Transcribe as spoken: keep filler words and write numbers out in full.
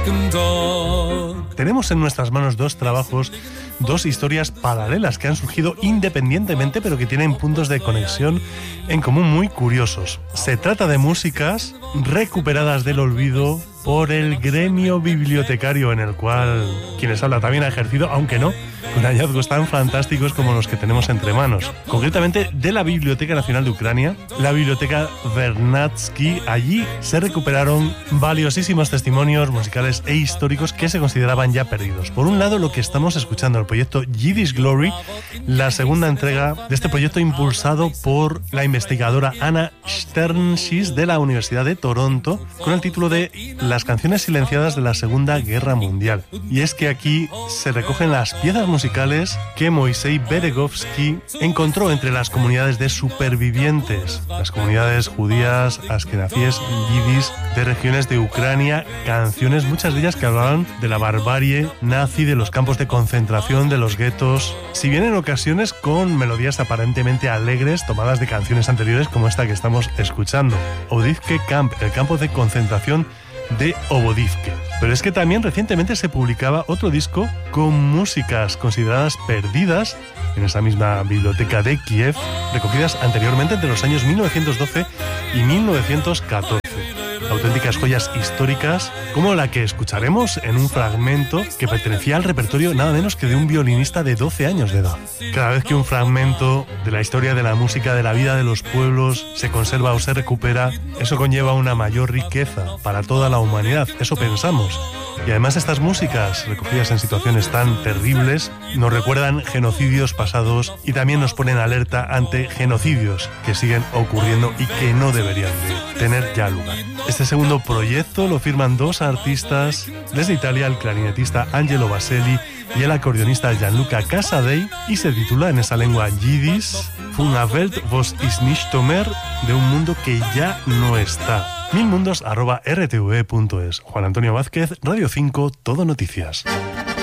Tenemos en nuestras manos dos trabajos, dos historias paralelas que han surgido independientemente, pero que tienen puntos de conexión en común muy curiosos. Se trata de músicas recuperadas del olvido por el gremio bibliotecario, en el cual quienes habla también ha ejercido, aunque no con hallazgos tan fantásticos como los que tenemos entre manos. Concretamente de la Biblioteca Nacional de Ucrania, la Biblioteca Vernadsky. Allí se recuperaron valiosísimos testimonios musicales e históricos que se consideraban ya perdidos. Por un lado, lo que estamos escuchando, el proyecto Yiddish Glory, la segunda entrega de este proyecto impulsado por la investigadora Anna Sternschis de la Universidad de Toronto, con el título de Las canciones silenciadas de la Segunda Guerra Mundial. Y es que aquí se recogen las piezas musicales que Moisei Beregovsky encontró entre las comunidades de supervivientes, las comunidades judías, askenazíes y yidis de regiones de Ucrania, canciones, muchas de ellas que hablaban de la barbarie nazi, de los campos de concentración, de los guetos, si bien en ocasiones con melodías aparentemente alegres tomadas de canciones anteriores como esta que estamos escuchando, Obodivke Camp, el campo de concentración de Obodivke. Pero es que también recientemente se publicaba otro disco con músicas consideradas perdidas en esa misma biblioteca de Kiev, recogidas anteriormente entre los años mil novecientos doce y mil novecientos catorce. Auténticas joyas históricas como la que escucharemos en un fragmento que pertenecía al repertorio nada menos que de un violinista de doce años de edad. Cada vez que un fragmento de la historia de la música, de la vida de los pueblos, se conserva o se recupera, eso conlleva una mayor riqueza para toda la humanidad, eso pensamos. Y además estas músicas, recogidas en situaciones tan terribles, nos recuerdan genocidios pasados y también nos ponen alerta ante genocidios que siguen ocurriendo y que no deberían de tener ya lugar. Este segundo proyecto lo firman dos artistas desde Italia, el clarinetista Angelo Baselli y el acordeonista Gianluca Casadei, y se titula en esa lengua yiddish Von einer Welt, was ist nicht mehr, de un mundo que ya no está. milmundos arroba r t v punto es. Juan Antonio Vázquez, Radio cinco, Todo Noticias.